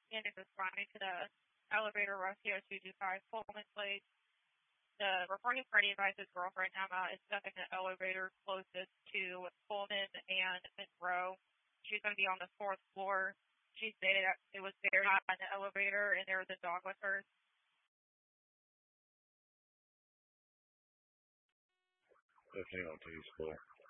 and is responding to the elevator rescue 225 Pullman Place. The reporting party advised his girlfriend Emma is stuck in the elevator closest to Pullman and Monroe. She's going to be on the 4th floor. She stated that it was very hot in the elevator and there was a dog with her. 1502 school.